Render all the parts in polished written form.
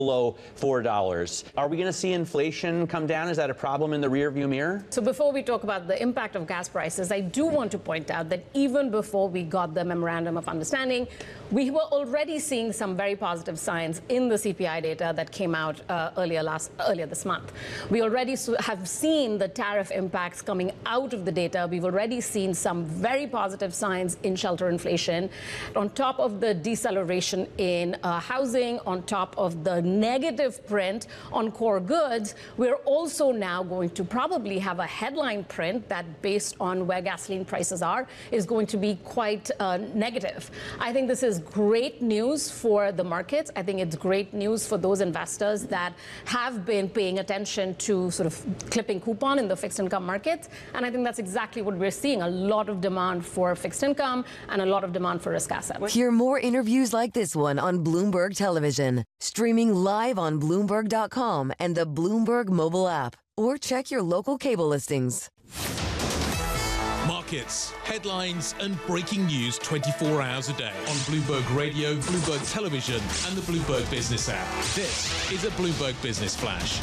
below $4. Are we going to see inflation come down? Is that a problem in the rearview mirror? So before we talk about the impact of gas prices, I do want to point out that even before we got the Memorandum of Understanding, we were already seeing some very positive signs in the CPI data that came out earlier this month. We already have seen the tariff impacts coming out of the data. We've already seen some very positive signs in shelter inflation. On top of the deceleration in housing, on top of the negative print on core goods, we're also now going to probably have a headline print that, based on where gasoline prices are, is going to be quite negative. I think this is great news for the markets. I think it's great news for those investors that have been paying attention to sort of clipping coupon in the fixed income markets. And I think that's exactly what we're seeing, a lot of demand for fixed income and a lot of demand for risk assets. Hear more interviews like this one on Bloomberg Television, streaming live on Bloomberg.com and the Bloomberg mobile app, or check your local cable listings. Markets, headlines and breaking news 24 hours a day on Bloomberg Radio, Bloomberg Television and the Bloomberg Business app. This is a Bloomberg Business Flash.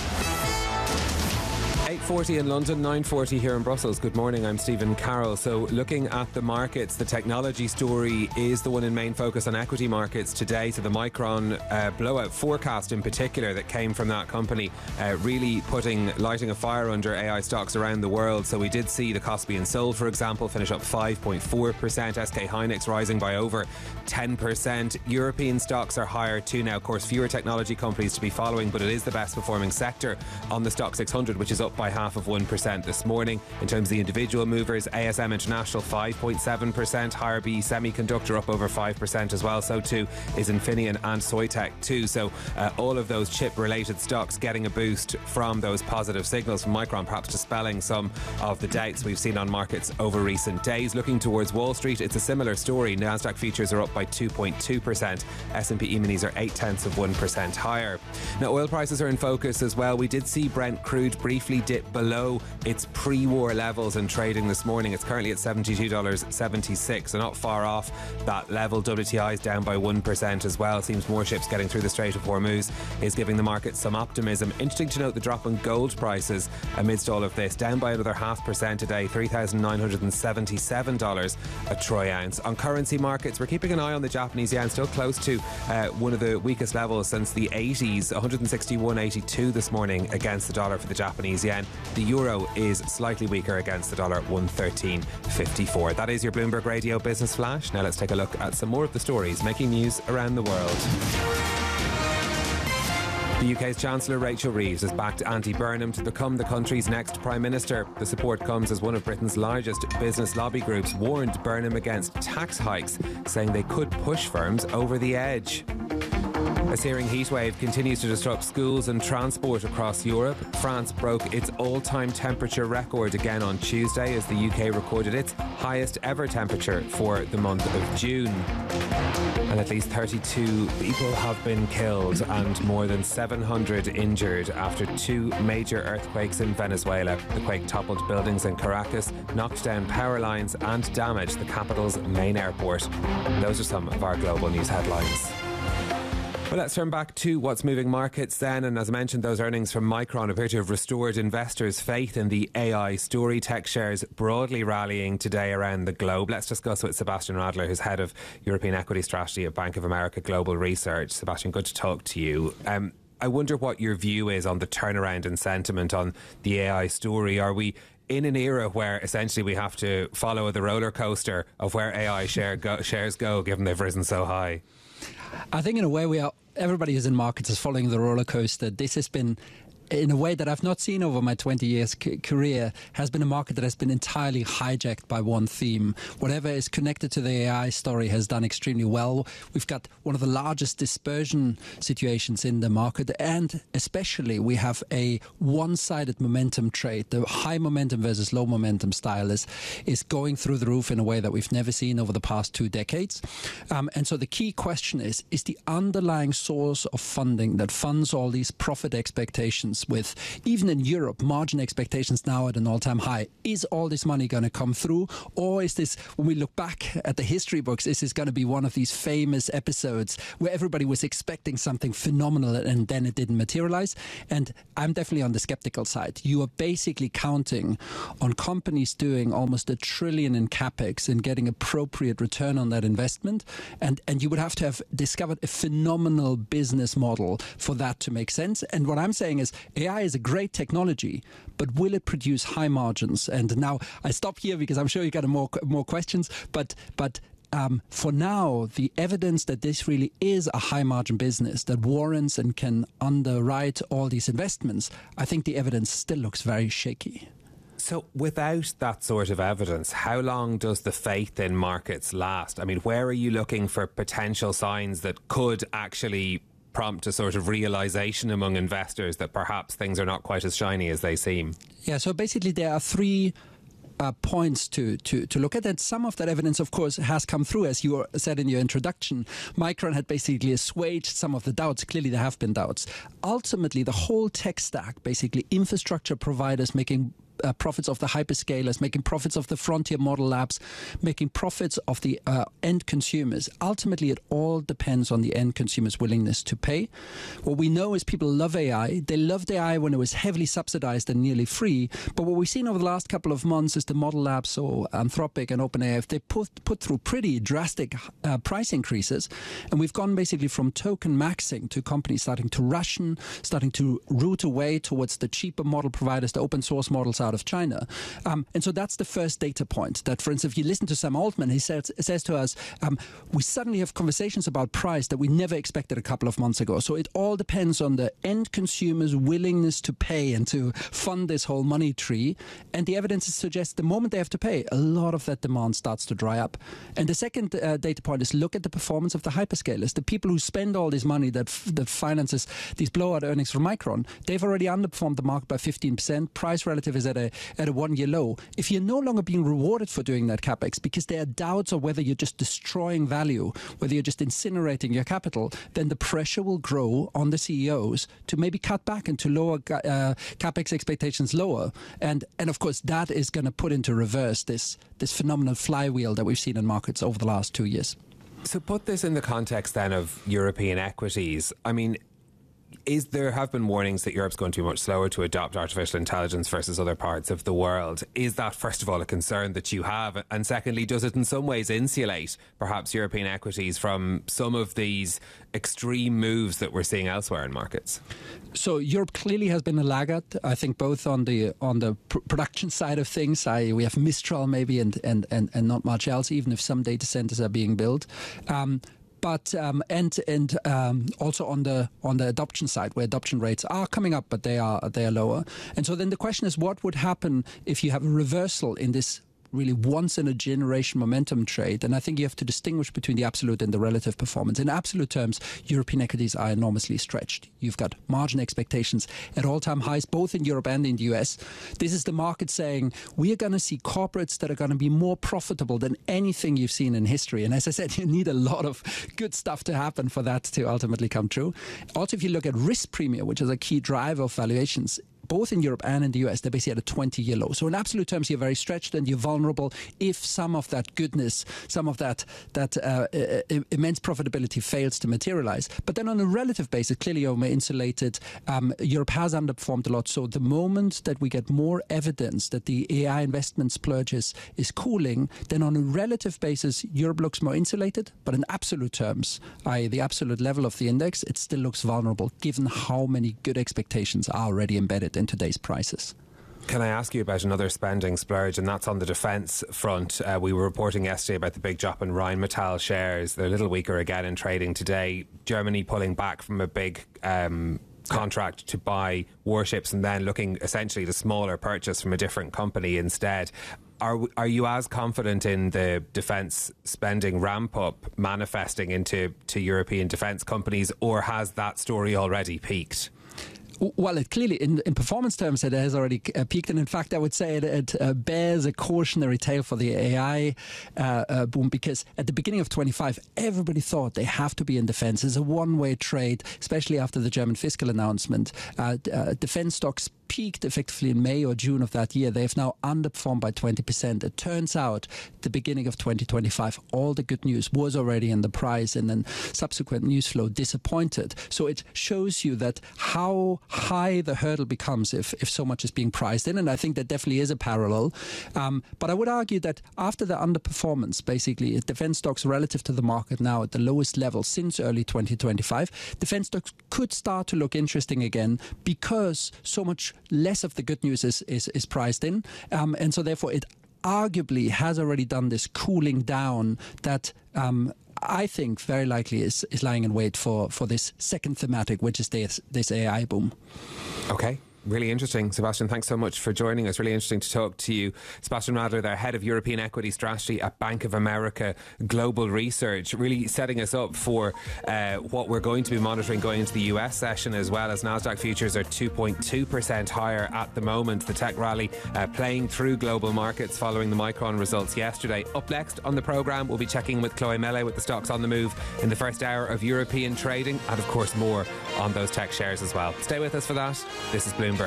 8:40 in London, 9:40 here in Brussels. Good morning, I'm Stephen Carroll. So looking at the markets, the technology story is the one in main focus on equity markets today. So the Micron blowout forecast in particular that came from that company really lighting a fire under AI stocks around the world. So we did see the Kospi and Seoul, for example, finish up 5.4%. SK Hynix rising by over 10%. European stocks are higher too now. Of course, fewer technology companies to be following, but it is the best performing sector on the Stock 600, which is up by 0.5% this morning. In terms of the individual movers, ASM International 5.7%, higher BE Semiconductor up over 5% as well. So too is Infineon and Soitec too. So all of those chip related stocks getting a boost from those positive signals from Micron, perhaps dispelling some of the doubts we've seen on markets over recent days. Looking towards Wall Street, it's a similar story. Nasdaq futures are up by 2.2%. S&P E-minis are 0.8% higher. Now oil prices are in focus as well. We did see Brent crude briefly dip below its pre-war levels in trading this morning. It's currently at $72.76, so not far off that level. WTI is down by 1% as well. Seems more ships getting through the Strait of Hormuz is giving the market some optimism. Interesting to note the drop in gold prices amidst all of this, down by another 0.5% today, $3,977 a troy ounce. On currency markets, we're keeping an eye on the Japanese yen, still close to one of the weakest levels since the 80s, 161.82 this morning against the dollar for the Japanese yen. The euro is slightly weaker against the dollar, 113.54. That is your Bloomberg Radio Business Flash. Now let's take a look at some more of the stories making news around the world. The UK's Chancellor Rachel Reeves has backed Andy Burnham to become the country's next Prime Minister. The support comes as one of Britain's largest business lobby groups warned Burnham against tax hikes, saying they could push firms over the edge. A searing heatwave continues to disrupt schools and transport across Europe. France broke its all-time temperature record again on Tuesday as the UK recorded its highest ever temperature for the month of June. And at least 32 people have been killed and more than 700 injured after two major earthquakes in Venezuela. The quake toppled buildings in Caracas, knocked down power lines and damaged the capital's main airport. Those are some of our global news headlines. Well, let's turn back to what's moving markets then. And as I mentioned, those earnings from Micron appear to have restored investors' faith in the AI story. Tech shares broadly rallying today around the globe. Let's discuss with Sebastian Radler, who's head of European Equity Strategy at Bank of America Global Research. Sebastian, good to talk to you. I wonder what your view is on the turnaround in sentiment on the AI story. Are we in an era where essentially we have to follow the roller coaster of where AI shares go, given they've risen so high? I think in a way everybody who's in markets is following the roller coaster. This has been, in a way that I've not seen over my 20 years career, has been a market that has been entirely hijacked by one theme. Whatever is connected to the AI story has done extremely well. We've got one of the largest dispersion situations in the market, and especially we have a one-sided momentum trade. The high momentum versus low momentum style is going through the roof in a way that we've never seen over the past 2 decades. And so the key question is the underlying source of funding that funds all these profit expectations investments with, even in Europe, margin expectations now at an all-time high. Is all this money going to come through? Or is this, when we look back at the history books, is this going to be one of these famous episodes where everybody was expecting something phenomenal and then it didn't materialize? And I'm definitely on the skeptical side. You are basically counting on companies doing almost $1 trillion in capex and getting appropriate return on that investment. And you would have to have discovered a phenomenal business model for that to make sense. And what I'm saying is AI is a great technology, but will it produce high margins? And now I stop here because I'm sure you got more questions. But for now, the evidence that this really is a high margin business that warrants and can underwrite all these investments, I think the evidence still looks very shaky. So without that sort of evidence, how long does the faith in markets last? I mean, where are you looking for potential signs that could actually prompt a sort of realization among investors that perhaps things are not quite as shiny as they seem? Yeah, so basically there are three points to look at, and some of that evidence, of course, has come through, as you said in your introduction. Micron had basically assuaged some of the doubts. Clearly, there have been doubts. Ultimately, the whole tech stack, basically infrastructure providers making profits of the hyperscalers, making profits of the frontier model labs, making profits of the end consumers. Ultimately, it all depends on the end consumer's willingness to pay. What we know is people love AI. They loved AI when it was heavily subsidized and nearly free. But what we've seen over the last couple of months is the model labs, so Anthropic and OpenAI, they put through pretty drastic price increases. And we've gone basically from token maxing to companies starting to ration, starting to route away towards the cheaper model providers, the open source models out of China. And so that's the first data point. That, for instance, if you listen to Sam Altman, he says to us, we suddenly have conversations about price that we never expected a couple of months ago. So it all depends on the end consumer's willingness to pay and to fund this whole money tree. And the evidence suggests the moment they have to pay, a lot of that demand starts to dry up. And the second data point is look at the performance of the hyperscalers. The people who spend all this money that finances these blowout earnings from Micron, they've already underperformed the market by 15%. Price relative is at a 1-year low. If you're no longer being rewarded for doing that capex because there are doubts of whether you're just destroying value, whether you're just incinerating your capital, then the pressure will grow on the CEOs to maybe cut back and to lower capex expectations lower. And of course, that is going to put into reverse this phenomenal flywheel that we've seen in markets over the last 2 years. So put this in the context then of European equities. I mean, there have been warnings that Europe's going to be much slower to adopt artificial intelligence versus other parts of the world. Is that, first of all, a concern that you have? And secondly, does it in some ways insulate perhaps European equities from some of these extreme moves that we're seeing elsewhere in markets? So Europe clearly has been a laggard, I think, both on the production side of things. We have Mistral maybe and not much else, even if some data centers are being built. But also on the adoption side, where adoption rates are coming up, but they are lower. And so then the question is, what would happen if you have a reversal in this really once-in-a-generation momentum trade? And I think you have to distinguish between the absolute and the relative performance. In absolute terms, European equities are enormously stretched. You've got margin expectations at all-time highs, both in Europe and in the US. This is the market saying, we are going to see corporates that are going to be more profitable than anything you've seen in history. And as I said, you need a lot of good stuff to happen for that to ultimately come true. Also, if you look at risk premium, which is a key driver of valuations, both in Europe and in the US, they're basically at a 20-year low. So in absolute terms, you're very stretched and you're vulnerable if some of that goodness, some of that immense profitability fails to materialize. But then on a relative basis, clearly you're insulated. Europe has underperformed a lot. So the moment that we get more evidence that the AI investment splurge is cooling, then on a relative basis, Europe looks more insulated. But in absolute terms, i.e. the absolute level of the index, it still looks vulnerable given how many good expectations are already embedded in today's prices. Can I ask you about another spending splurge, and that's on the defence front? We were reporting yesterday about the big drop in Rheinmetall shares. They're a little weaker again in trading today. Germany pulling back from a big contract to buy warships and then looking essentially at a smaller purchase from a different company instead. Are you as confident in the defence spending ramp up manifesting into European defence companies, or has that story already peaked? Well, it clearly, in performance terms, it has already peaked. And in fact, I would say it bears a cautionary tale for the AI boom, because at the beginning of 25, everybody thought they have to be in defense. It's a one-way trade, especially after the German fiscal announcement. Defense stocks peaked effectively in May or June of that year. They have now underperformed by 20%. It turns out the beginning of 2025, all the good news was already in the price, and then subsequent news flow disappointed. So it shows you that how high the hurdle becomes if so much is being priced in, and I think there definitely is a parallel. But I would argue that after the underperformance, basically, defense stocks relative to the market now at the lowest level since early 2025, defense stocks could start to look interesting again because so much less of the good news is priced in. And so therefore it arguably has already done this cooling down that I think very likely is lying in wait for this second thematic, which is this AI boom. Okay. Really interesting. Sebastian, thanks so much for joining us. Really interesting to talk to you. Sebastian Radler, their Head of European Equity Strategy at Bank of America Global Research, really setting us up for what we're going to be monitoring going into the US session, as well as NASDAQ futures are 2.2% higher at the moment. The tech rally playing through global markets following the Micron results yesterday. Up next on the programme, we'll be checking with Chloe Mele with the stocks on the move in the first hour of European trading, and of course more on those tech shares as well. Stay with us for that. This is Bloomberg.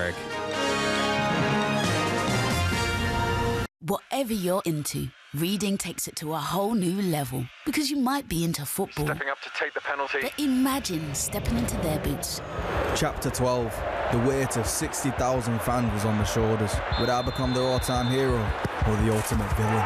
Whatever you're into, reading takes it to a whole new level. Because you might be into football. Stepping up to take the penalty. But imagine stepping into their boots. Chapter 12. The weight of 60,000 fans was on my shoulders. Would I become their all-time hero or the ultimate villain?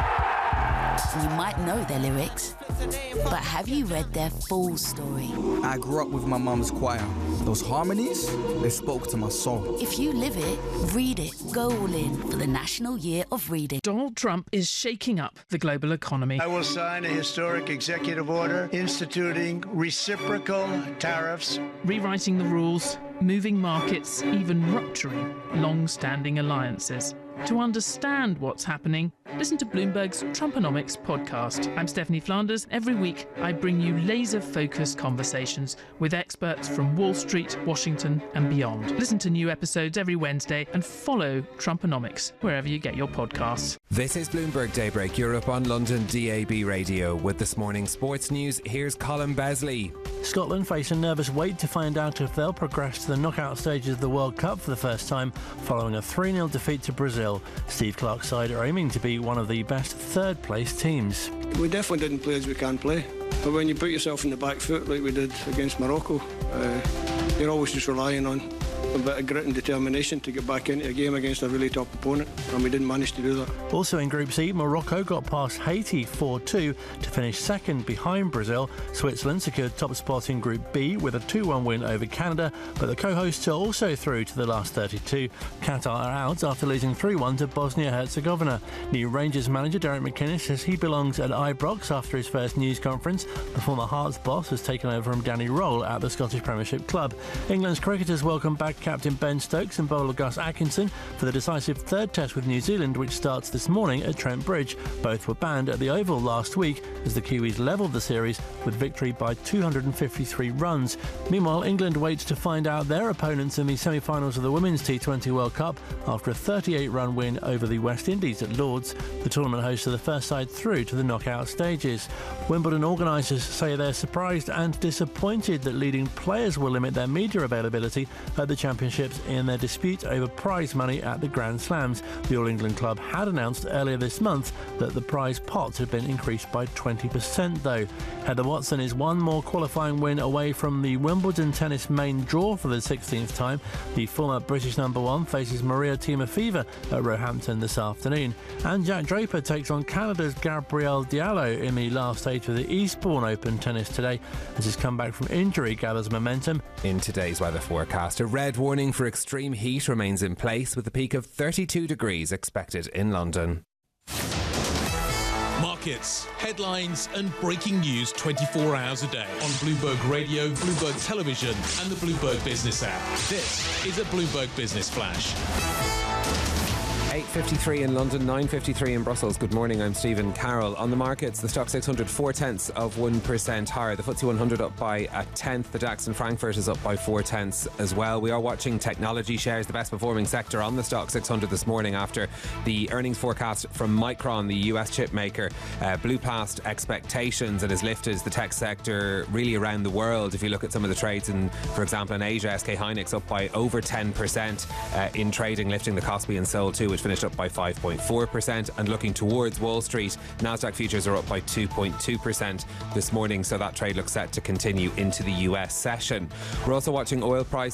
You might know their lyrics, but have you read their full story? I grew up with my mum's choir. Those harmonies, they spoke to my soul. If you live it, read it. Go all in for the National Year of Reading. Donald Trump is shaking up the global economy. I will sign a historic executive order instituting reciprocal tariffs, rewriting the rules, moving markets, even rupturing long-standing alliances. To understand what's happening, listen to Bloomberg's Trumponomics podcast. I'm Stephanie Flanders. Every week, I bring you laser-focused conversations with experts from Wall Street, Washington, and beyond. Listen to new episodes every Wednesday and follow Trumponomics wherever you get your podcasts. This is Bloomberg Daybreak Europe on London DAB Radio. With this morning's sports news, here's Colin Besley. Scotland face a nervous wait to find out if they'll progress to the knockout stages of the World Cup for the first time following a 3-0 defeat to Brazil. Steve Clarke's side are aiming to be one of the best third-place teams. We definitely didn't play as we can play, but when you put yourself in the back foot like we did against Morocco, you're always just relying on a bit of grit and determination to get back into a game against a really top opponent, and we didn't manage to do that. Also in Group C, Morocco got past Haiti 4-2 to finish second behind Brazil. Switzerland secured top spot in Group B with a 2-1 win over Canada, but the co-hosts are also through to the last 32. Qatar are out after losing 3-1 to Bosnia-Herzegovina. New Rangers manager Derek McInnes says he belongs at Ibrox after his first news conference. The former Hearts boss has taken over from Danny Roll at the Scottish Premiership club. England's cricketers welcome back captain Ben Stokes and bowler Gus Atkinson for the decisive third test with New Zealand, which starts this morning at Trent Bridge. Both were banned at the Oval last week as the Kiwis levelled the series with victory by 253 runs. Meanwhile, England waits to find out their opponents in the semi-finals of the Women's T20 World Cup after a 38-run win over the West Indies at Lord's. The tournament hosts are the first side through to the knockout stages. Wimbledon organisers say they're surprised and disappointed that leading players will limit their media availability at the championships in their dispute over prize money at the Grand Slams. The All England club had announced earlier this month that the prize pot had been increased by 20% though. Heather Watson is one more qualifying win away from the Wimbledon tennis main draw for the 16th time. The former British number one faces Maria Timofeeva at Roehampton this afternoon. And Jack Draper takes on Canada's Gabrielle Diallo in the last stage of the Eastbourne Open tennis today as his comeback from injury gathers momentum. In today's weather forecast, a red warning for extreme heat remains in place with a peak of 32 degrees expected in London. Markets, headlines and breaking news 24 hours a day on Bloomberg Radio, Bloomberg Television and the Bloomberg Business app. This is a Bloomberg Business Flash. 8:53 in London, 9:53 in Brussels. Good morning, I'm Stephen Carroll. On the markets, the Stock 600 0.4% higher. The FTSE 100 up by a tenth. The DAX in Frankfurt is up by 0.4 as well. We are watching technology shares, the best performing sector on the Stock 600 this morning after the earnings forecast from Micron, the US chip maker, blew past expectations and has lifted the tech sector really around the world. If you look at some of the trades in, for example, in Asia, SK Hynix up by over 10% in trading, lifting the Kospi and Seoul 2, which finished up by 5.4%. And looking towards Wall Street, Nasdaq futures are up by 2.2% this morning, so that trade looks set to continue into the US session. We're also watching oil prices.